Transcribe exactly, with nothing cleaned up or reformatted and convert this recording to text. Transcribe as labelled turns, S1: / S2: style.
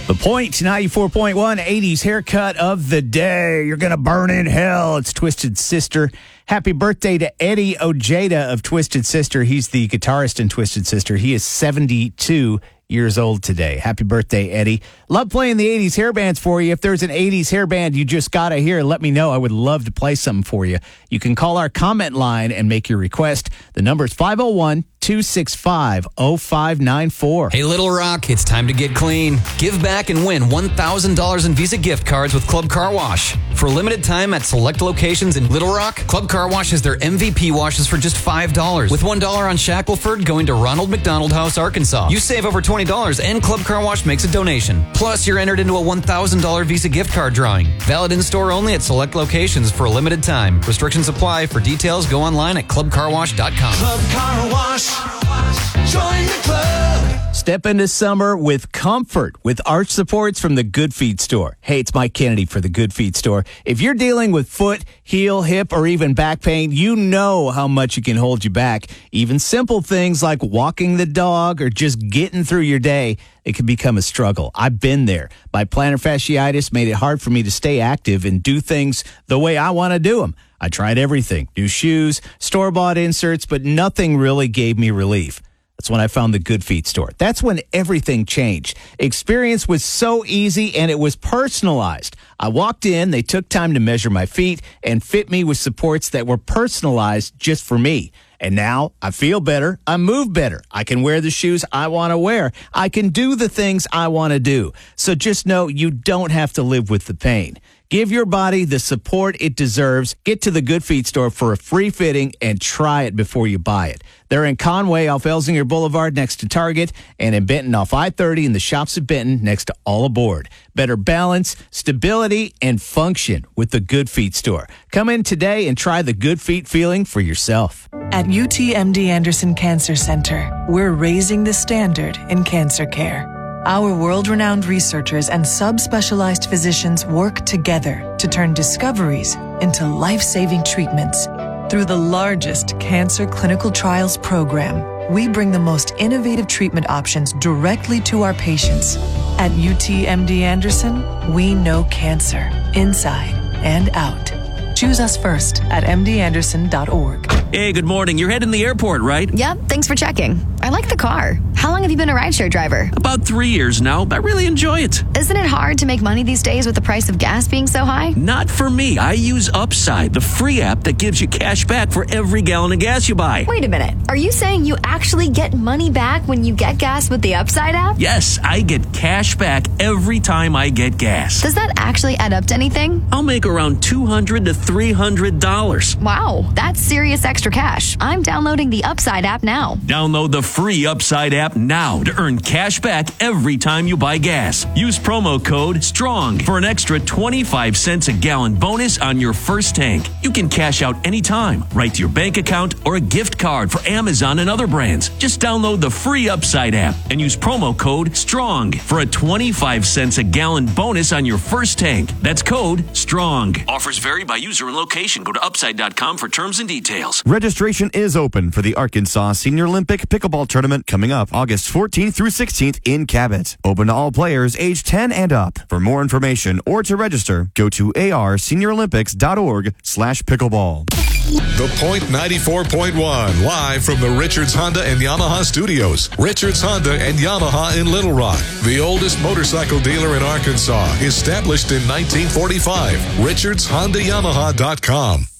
S1: The Point, ninety-four point one, eighties haircut of the day. You're going to burn in hell. It's Twisted Sister. Happy birthday to Eddie Ojeda of Twisted Sister. He's the guitarist in Twisted Sister. He is seventy-two years old today. Happy birthday, Eddie. Love playing the eighties hair bands for you. If there's an eighties hair band you just got to hear, let me know. I would love to play something for you. You can call our comment line and make your request. The number is five oh one, two six five, oh five nine four.
S2: Hey, Little Rock, it's time to get clean. Give back and win one thousand dollars in Visa gift cards with Club Car Wash. For a limited time at select locations in Little Rock, Club Car Wash has their M V P washes for just five dollars. With one dollar on Shackleford going to Ronald McDonald House, Arkansas. You save over twenty dollars and Club Car Wash makes a donation. Plus, you're entered into a one thousand dollars Visa gift card drawing. Valid in-store only at select locations for a limited time. Restrictions apply. For details, go online at club car wash dot com.
S3: Club Car Wash. Join the club.
S1: Step into summer with comfort with arch supports from the Good Feet store. Hey, it's Mike Kennedy for the Good Feet store. If you're dealing with foot, heel, hip, or even back pain, you know how much it can hold you back. Even simple things like walking the dog or just getting through your day, it can become a struggle. I've been there. My plantar fasciitis made it hard for me to stay active and do things the way I want to do them. I tried everything, new shoes, store-bought inserts, but nothing really gave me relief. That's when I found the Good Feet store. That's when everything changed. Experience was so easy and it was personalized. I walked in, they took time to measure my feet and fit me with supports that were personalized just for me. And now I feel better. I move better. I can wear the shoes I want to wear. I can do the things I want to do. So just know you don't have to live with the pain. Give your body the support it deserves. Get to the Good Feet store for a free fitting and try it before you buy it. They're in Conway off Elsinger Boulevard next to Target and in Benton off I thirty in the shops at Benton next to All Aboard. Better balance, stability, and function with the Good Feet store. Come in today and try the Good Feet feeling for yourself.
S4: At U T M D Anderson Cancer Center, we're raising the standard in cancer care. Our world-renowned researchers and subspecialized physicians work together to turn discoveries into life-saving treatments. Through the largest cancer clinical trials program, we bring the most innovative treatment options directly to our patients. At U T M D Anderson, we know cancer inside and out. Choose us first at m d anderson dot org.
S5: Hey, good morning. You're heading to the airport, right?
S6: Yep, thanks for checking. I like the car. How long have you been a rideshare driver?
S5: About three years now. I really enjoy it.
S6: Isn't it hard to make money these days with the price of gas being so high?
S5: Not for me. I use Upside, the free app that gives you cash back for every gallon of gas you buy.
S6: Wait a minute. Are you saying you actually get money back when you get gas with the Upside app?
S5: Yes, I get cash back every time I get gas.
S6: Does that actually add up to anything?
S5: I'll make around two hundred to three hundred dollars.
S6: Wow, that's serious extra cash. I'm downloading the Upside app now.
S5: Download the free Upside app now to earn cash back every time you buy gas. Use promo code STRONG for an extra twenty-five cents a gallon bonus on your first tank. You can cash out anytime, right to your bank account or a gift card for Amazon and other brands. Just download the free Upside app and use promo code STRONG for a twenty-five cents a gallon bonus on your first tank. That's code STRONG. Offers vary by user and location. Go to upside dot com for terms and details.
S7: Registration is open for the Arkansas Senior Olympic Pickleball Tournament coming up August fourteenth through sixteenth in Cabot. Open to all players age ten and up. For more information or to register, go to a r senior olympics dot org slash pickleball.
S8: The Point ninety-four point one, live from the Richards Honda and Yamaha studios. Richards Honda and Yamaha in Little Rock, the oldest motorcycle dealer in Arkansas, established in nineteen forty-five. richards honda yamaha dot com.